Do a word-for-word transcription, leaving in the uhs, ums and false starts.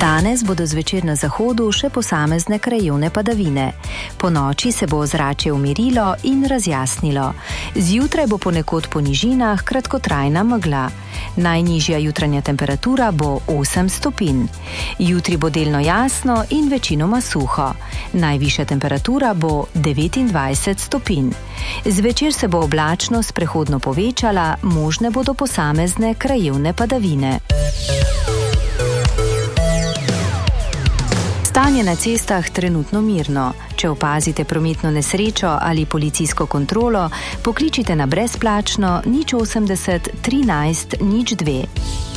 Danes bodo zvečer na zahodu še posamezne krajevne padavine. Po noči se bo ozračje umirilo in razjasnilo. Zjutraj bo ponekod po nižinah kratkotrajna megla. Najnižja jutranja temperatura bo osem stopinj. Jutri bo delno jasno in večinoma suho. Najvišja temperatura bo devetindvajset stopinj. Zvečer se bo oblačnost prehodno povečala, možne bodo posamezne krajevne padavine. Stanje na cestah trenutno mirno. Če opazite prometno nesrečo ali policijsko kontrolo, pokličite na brezplačno nič osemdeset trinajst nič dve.